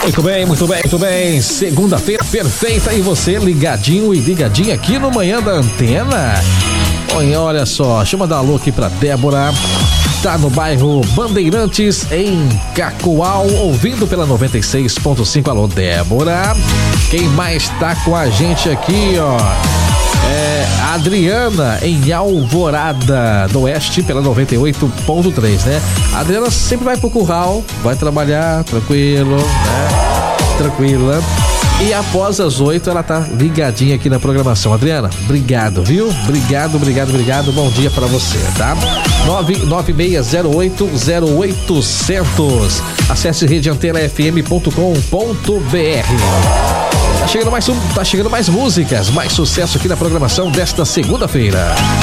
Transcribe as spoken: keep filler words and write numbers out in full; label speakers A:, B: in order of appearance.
A: Muito bem, muito bem, muito bem. Segunda-feira perfeita e você ligadinho e ligadinha aqui no Manhã da Antena. Oi, olha só, deixa eu mandar um alô aqui pra Débora. Tá no bairro Bandeirantes, em Cacoal, ouvindo pela noventa e seis ponto cinco. Alô, Débora. Quem mais tá com a gente aqui, ó? É a Adriana, em Alvorada do Oeste, pela noventa e oito ponto três, né? A Adriana sempre vai pro curral, vai trabalhar tranquilo, né? Tranquila. E após as oito, ela tá ligadinha aqui na programação. Adriana, obrigado, viu? Obrigado, obrigado, obrigado. Bom dia pra você, tá? nove nove seis zero oito zero oito zero zero. Acesse rede antena f m ponto com ponto b r. Tá chegando mais, tá chegando mais músicas, mais sucesso aqui na programação desta segunda-feira.